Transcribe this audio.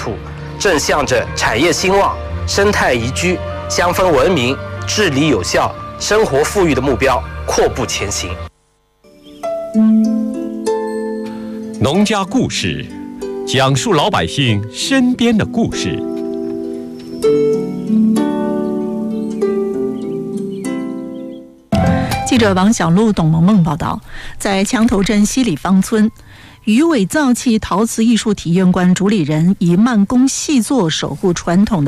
土，正向着产业兴旺、生态宜居、乡风文明、治理有效、生活富裕的目标阔步前行。 农家故事，讲述老百姓身边的故事。 记者王小璐、董萌萌报道，在枪头镇西里方村，鱼尾造器陶瓷艺术体验馆主理人以慢工细作守护传统的